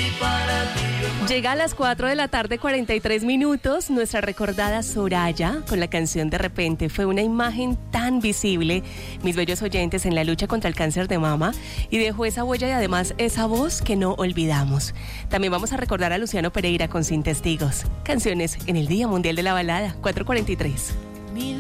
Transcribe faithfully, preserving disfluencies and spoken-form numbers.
Llega a las cuatro de la tarde, cuarenta y tres minutos, nuestra recordada Soraya con la canción De Repente. Fue una imagen tan visible, mis bellos oyentes, en la lucha contra el cáncer de mama, y dejó esa huella y además esa voz que no olvidamos. También vamos a recordar a Luciano Pereira con Sin Testigos. Canciones en el Día Mundial de la Balada, cuatro cuarenta y tres.